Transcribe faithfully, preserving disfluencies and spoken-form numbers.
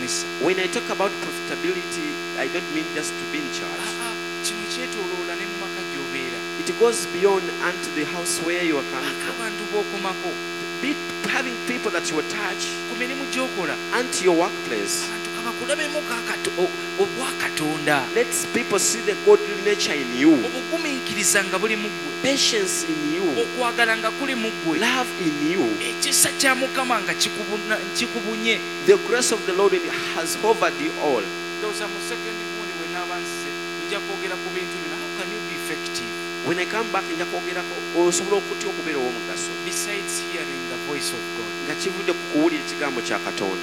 kkanisa. When I talk about profitability, I don't mean just to be in charge. Kino kyetooloola ne mu maka gy'obeera. It goes beyond unto the house where you are coming from. Abantu b'okomako. Be having people that you attach Ku mirimu gy'okola. unto your workplace. Abantu kabakulabemu obwakatonda. Let people see the godly nature in you. Obugumiikiriza nga buli mu ggwe. Patience in you. Okwagala nga kuli mu ggwe. Love in you. Ekisa kya Mukama nga kikubunye. The grace of the Lord has covered you all. Ndowooza mu second gundi bwe naaba nzize nja kwogera ku bintu bino. How can you be effective? When I come back nja kwogerako osobola okutya okubeera ow'omugaso. Besides hearing the voice of God. Nga kivudde ku kuwulira ekigambo kya Katonda.